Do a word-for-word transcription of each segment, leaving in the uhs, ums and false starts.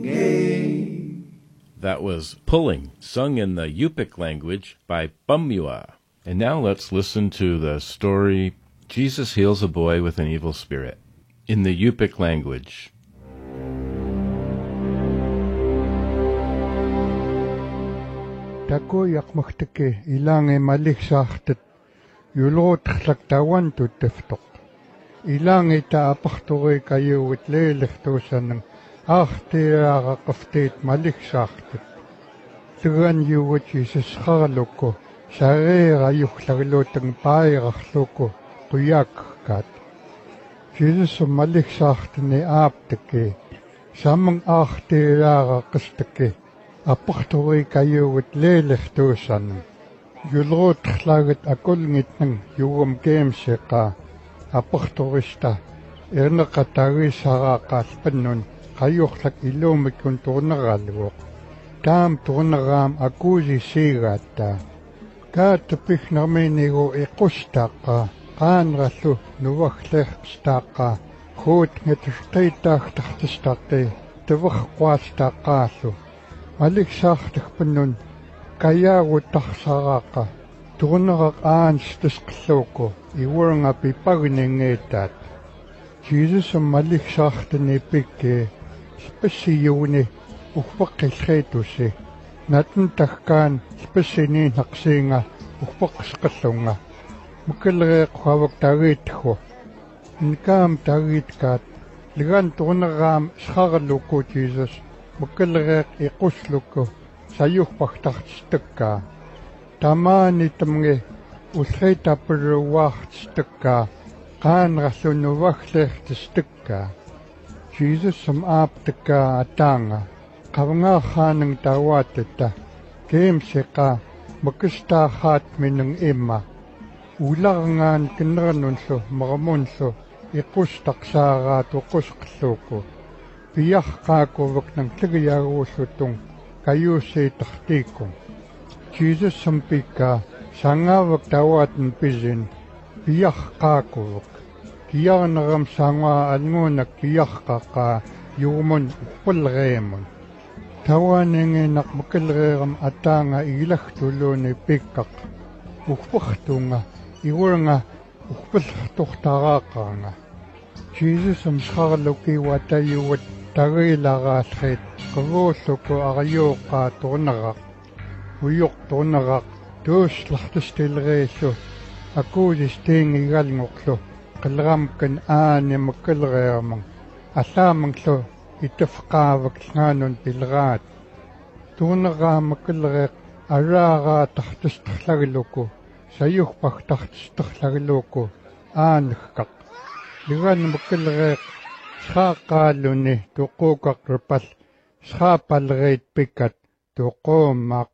That was Pulling, sung in the Yupik language by Bumua. And now let's listen to the story Jesus Heals a Boy with an Evil Spirit in the Yupik language. Tako yak maktike ilang e malik sahtet yulot tawan tu tiftok. Ilang e taapaktoy kayo wit lelektosan ng Ahtera qaftet malik sahtet. Tugan yuwit Jesus khaloko sarera yuhlaglotang pairahloko tuyak kat. Jesus malik sahtet ne apteke samang ahtera qasteke apaktoy kayo wit lelektosan. Yulot khlagat akol ngitnang yuwam kemseka apaktorista erna katari saraka spannon Kayuhlak ilumit kung turnagalwok. Tam turnagam akuzi sigata. Katapik namin nigo ikustaka. Kan rasu nuwaklek staka. Kut ngetuskaitak taktastake. Tawak kwastakaso. Malik saktak panon. Kaya wutak saraka. Turnagak aans taskloko. Iwar nga pipagningetat. Jesus ang malik sakta ni Pike. Spesiyone ufakilkhetuse natuntakkan spesini naksinga ufakskasunga mukilre khawak tagit kho inkam tagit kat ligan tunagam schagaloko Jesus mukilre iqusloko sayuh paktahtstukka tamani tamnge usreta perwahtstukka kan rasunuwakhlehtstukka Jesus sam apteka atanga kavanga khanang tawateta kemseka makista hat minang emma ulangan kinranunso maramunso ikustaksaga tukuskloko piyah kako wak ng tigayarusutong kayo sa taktikong Jesus sampika sanga wak tawatan pizin piyah kako wak Kiyah naram sanga alngon na kiyah kaka yumon pulremon. Tawan nga nakmakilreram atanga ilah tulo ni pikak. Ukpaktunga, iwar nga ukpaktuktaraka nga. Jesus am skarloki watayu wat tarilagasret. Karoso ko arayo ka tonarak. Uyok tonarak. Dos lahtustilreso. Ako disting igal ngoklo. Kalram kan ane makalramang asamang so itafkawak nganon pilrat tunaga makalrek araga tahtus tahlagloko sayuh pak tahtus tahlagloko ankhak ligan makalrek sakakalune tukokak repal sapalreit pikat tukomak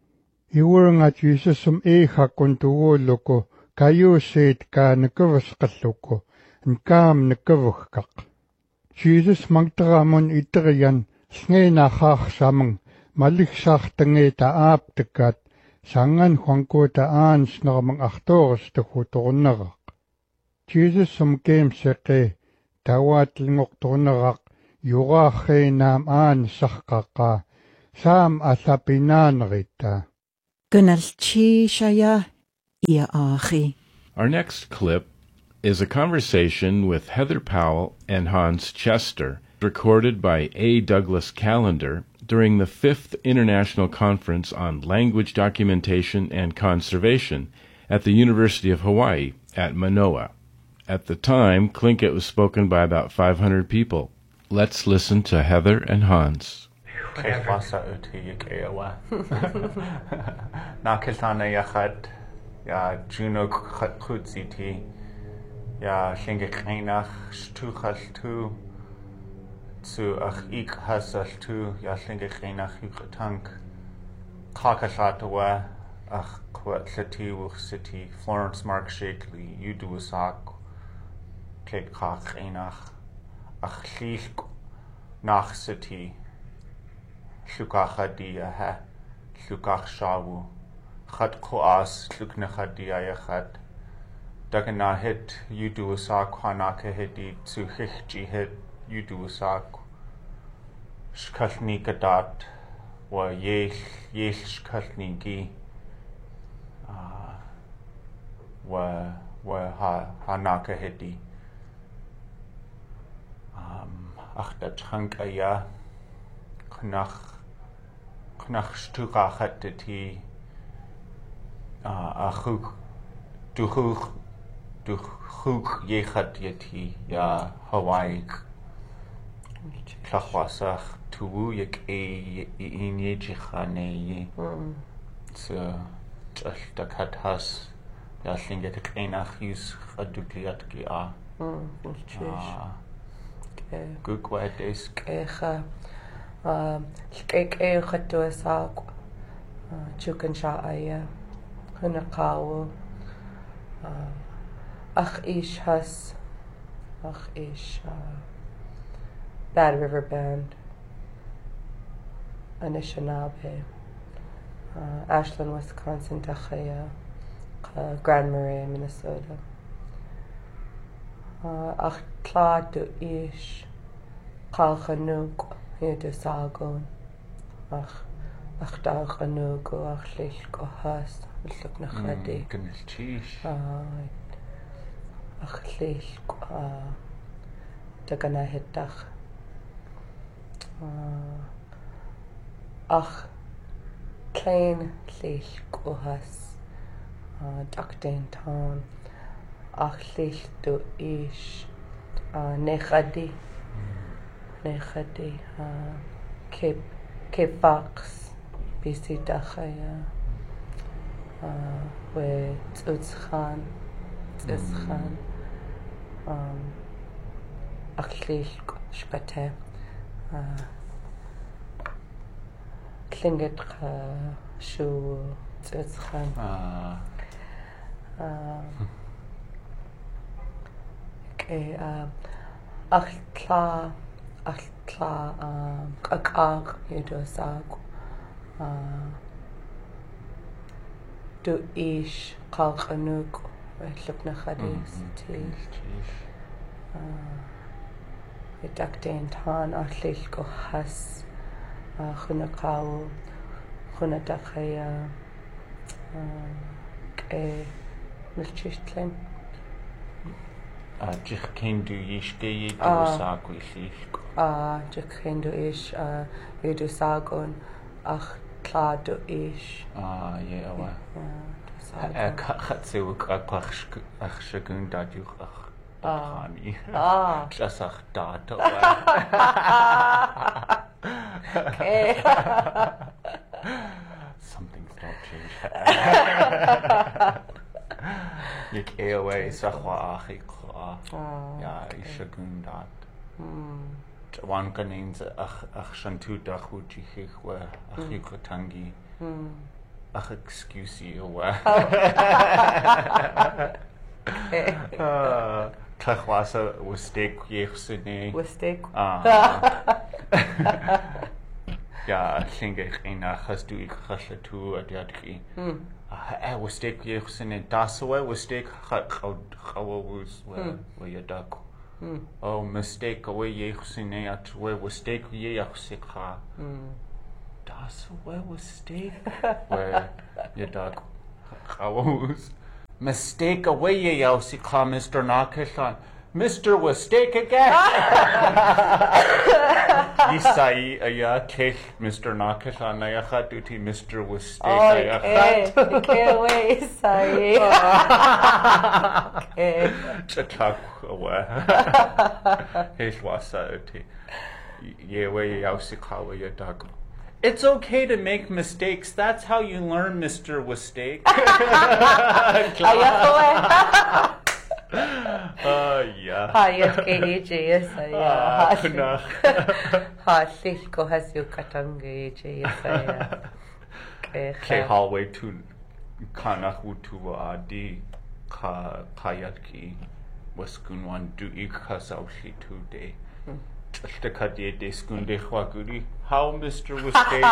iwur nga Jesus um eha kontuwoloko kayo set ka nakavaskalloko, nkam nakavakak. Jesus magtaramon itrayan, snge nakak samang, maliksak tange taap tekat, sangan huangko taan snamang aktoros takutonarak. Jesus sumkem seke, tawat lingok tonarak, yurahe nam an sakaka, sam asapinan rita. Gunalchi shaya. Our next clip is a conversation with Heather Powell and Hans Chester, recorded by A. Douglas Callender during the fifth International Conference on Language Documentation and Conservation at the University of Hawaii at Manoa. At the time, Tlingit was spoken by about five hundred people. Let's listen to Heather and Hans. Ja, Juno Kutziti, ja, Schengekreinach, Stuchaltu, zu Ach Ik Hasaltu, ja, Schengekreinach, Yukatank, Kakashatawa, Ach Quatlati, Wuch City, Florence Mark Shakely, Uduasak, Kate Kakreinach, Ach Lichk, Nach City, Shukachadia, Ha, Shukach Shawu. Chat koas luknachad diayachat. Dagana hit yuduasak hanaka hiti zu hichi hit yuduasak. shkalni kadat wa yel yel shkalni gi uh, wa wa ha hanaka hedi um achta chankaya knach knach stukachateti a chuk du chuk du chuk yechat yeti ya Hawaii Tlachwasach tuwu yek e inye jichane so da kathas ya linget ek enach yus adukliat ki a good quiet days Kecha um kek e khatu sa chukan sha aya huna kawo ach ish has ach ish Bad River Band, Anishinaabe, uh, Ashland, Wisconsin, Tachaya, uh, Grand Marais, Minnesota. Ach tla du ish, Kal Chanuk, Yedu Sagon, Ach Ach da Chanuk, Ach Lish Kohas, Luk Nachadi. Gynnyll chish. Ach Lish, Dagana Hittach. Uh, ach klein llich gohas uh, dakten town ach llich do ish uh, nechadi nechadi uh, Cape Cape Fox B C Dachaya uh, we Tzutz-Khan Tzutz-Khan um, ach llich shkate Klinget shu Tzutz-Khan. Ah. Okay. Ach tla ach tla kakak yedo sag. Du ish kal chanuk luk nachadis ti. Dakten tan arlich go has chuna kaw chuna dachaya ke milchistlen a jich ken du yishke yedu sagwi llich a jich ken du ish yedu sagon ach tla du ish ah yeah awa a khatsu kwach ach shagun dadu ach Honey. Ah. Jasach dato. Okay. Something's not changed. Yek ewe sachwa achi kwa. Ja, ishagun dat. Wan kanins ach ach shantu dachu jichwe ach yukotangi. Ach excuse you. Okay. Tachwasa wastek yechsene. Wastek. Ah. Ja, klinge ina hast du ik khasha tu adiatki. Hm. Ah, wastek yechsene daswe wastek khaw khawus wa wa yadak. Hm. Oh, mistake away yechsene at we wastek yechsikha. Hm. Daswe wastek wa yadak khawus. Mistake away ye yausikha Mister Nakishan. Mister Mistake again. Yisai aya kech Mister Nakishan nayakha duty Mister Mistake ayakha. Oh, okay, away Yisai. Okay. Chatak away. Heshwasa uti. Ye way yausikha wa yadak. It's okay to make mistakes. That's how you learn, Mister Mistake. Uh, yeah. Ha, yes, K H yes, Ah, kunach. Ha, Shishko has you katangi, yes, K hallway to Kanach Wutu Adi Ka Kayatki was Kunwan do Ikasaushi today. Stakadi de Skunde Hwaguri. How Mister Mistake?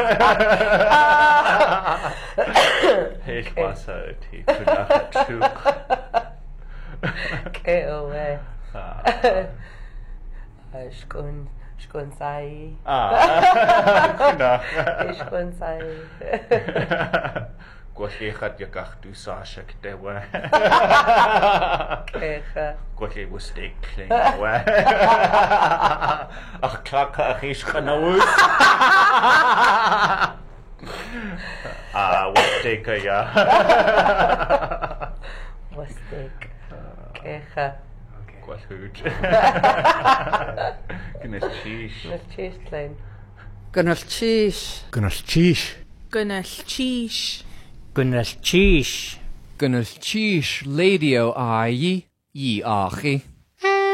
Hey, Wasa, T. K O A. Shkun Shkun sai. Ah. Shkun sai. Gwalli chad y gach dw sasiak dewa. Echa. Gwalli wystig llyn dewa. Ach clac ach eich chanawys. Ah, wystig o ia. Wystig. Echa. Gwallhwyd. Gynnys cheese. Gynnys cheese plain. Gynnall cheese. Gynnall cheese. Gynnall cheese. Gynnall cheese. Gynnall cheese. Lady o ai. Yi achi.